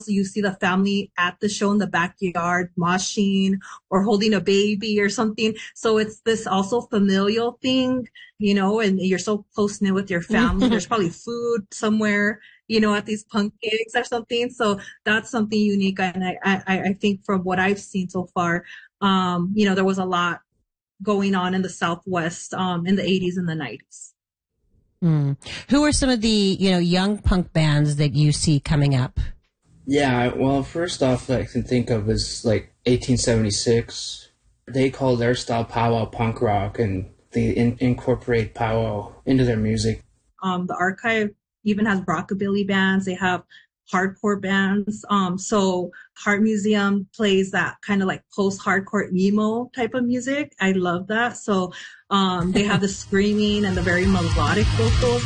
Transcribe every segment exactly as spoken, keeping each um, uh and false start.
you see the family at the show in the backyard moshing or holding a baby or something. So it's this also familial thing, you know, and you're so close knit with your family. There's probably food somewhere, you know, at these punk gigs or something. So that's something unique. And I, I, I think from what I've seen so far, um, you know, there was a lot going on in the Southwest um, in the eighties and the nineties. Mm. Who are some of the, you know, young punk bands that you see coming up? Yeah, well, first off, I can think of is like eighteen seventy-six. They call their style powwow punk rock, and they in- incorporate powwow into their music. Um, the Archive even has rockabilly bands. They have hardcore bands. Um, so Heart Museum plays that kind of like post-hardcore emo type of music. I love that. So um, they have the screaming and the very melodic vocals.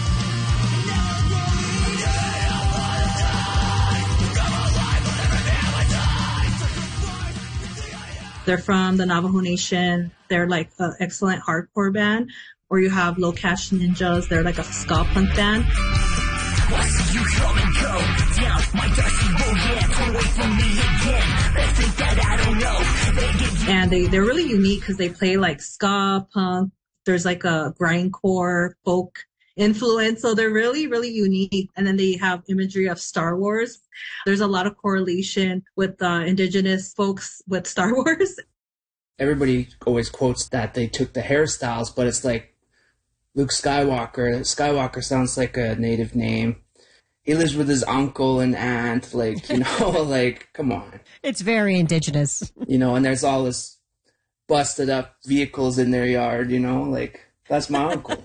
They're from the Navajo Nation. They're like an excellent hardcore band. Or you have Low Cash Ninjas. They're like a ska punk band. And they, they're really unique because they play like ska, punk. There's like a grindcore, folk influence. So they're really, really unique. And then they have imagery of Star Wars. There's a lot of correlation with uh, indigenous folks with Star Wars. Everybody always quotes that they took the hairstyles, but it's like Luke Skywalker. Skywalker sounds like a native name. He lives with his uncle and aunt, like, you know, like, come on. It's very indigenous. You know, and there's all this busted up vehicles in their yard, you know, like, that's my uncle.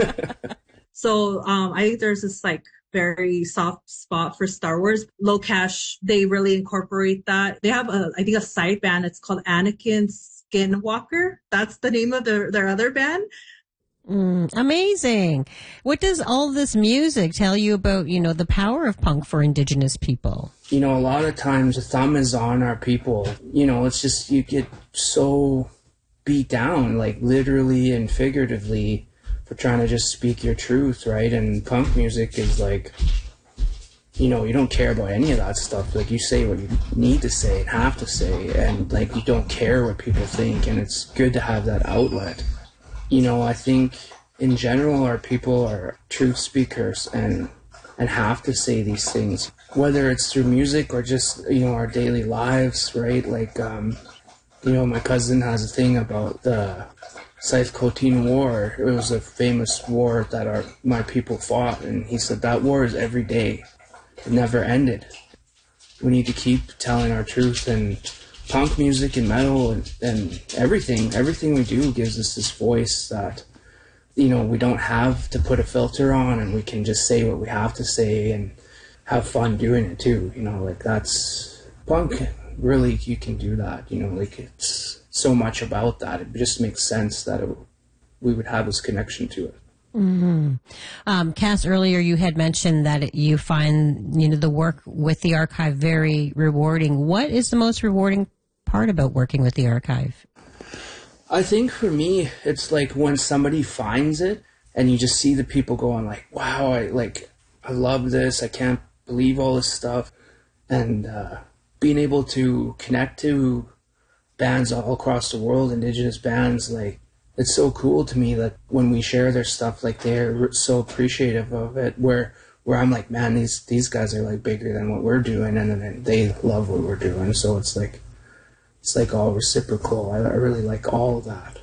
So um, I think there's this, like, very soft spot for Star Wars. Low Cash, they really incorporate that. They have, a, I think, a side band. It's called Anakin Skinwalker. That's the name of their, their other band. Mm, amazing. What does all this music tell you about, you know, the power of punk for indigenous people? You know, a lot of times the thumb is on our people. You know, it's just, you get so beat down, like literally and figuratively, for trying to just speak your truth, right? And punk music is like, you know, you don't care about any of that stuff. Like, you say what you need to say and have to say, and like, you don't care what people think, and it's good to have that outlet. You know, I think in general our people are truth speakers and and have to say these things, whether it's through music or just, you know, our daily lives, right? Like, um, you know, my cousin has a thing about the Scythe-Cotin War. It was a famous war that our my people fought, and he said that war is every day. It never ended. We need to keep telling our truth, and punk music and metal and, and everything, everything we do gives us this voice that, you know, we don't have to put a filter on, and we can just say what we have to say and have fun doing it too. You know, like, that's punk. Really, you can do that. You know, like, it's so much about that. It just makes sense that it, we would have this connection to it. Mm-hmm. Um, Cass, earlier you had mentioned that you find, you know, the work with the Archive very rewarding. What is the most rewarding part about working with the Archive? I think for me, it's like when somebody finds it and you just see the people going like, wow, I like, I love this. I can't believe all this stuff. And uh, being able to connect to bands all across the world, indigenous bands, like, it's so cool to me that when we share their stuff, like, they're so appreciative of it, where where I'm like, man, these these guys are like bigger than what we're doing, and then they love what we're doing. So it's like, it's like all reciprocal. I, I really like all of that.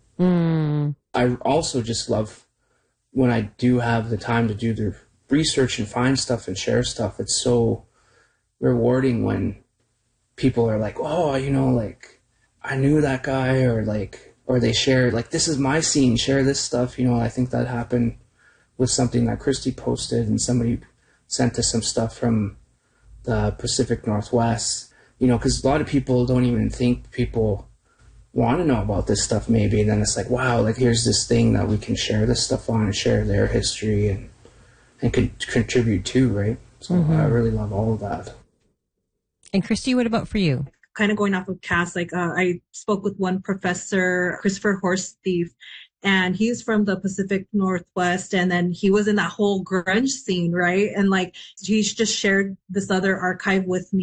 Mm. I also just love when I do have the time to do the research and find stuff and share stuff. It's so rewarding when people are like, oh, you know, like, I knew that guy, or like, or they share, like, this is my scene, share this stuff. You know, I think that happened with something that Christy posted, and somebody sent us some stuff from the Pacific Northwest. You know, because a lot of people don't even think people want to know about this stuff, maybe. And then it's like, wow, like, here's this thing that we can share this stuff on and share their history and and con- contribute to, right? So mm-hmm. I really love all of that. And Christy, what about for you? Kind of going off of Cass, like uh, I spoke with one professor, Christopher Horsthief, and he's from the Pacific Northwest, and then he was in that whole grunge scene, right? And like, he's just shared this other archive with me.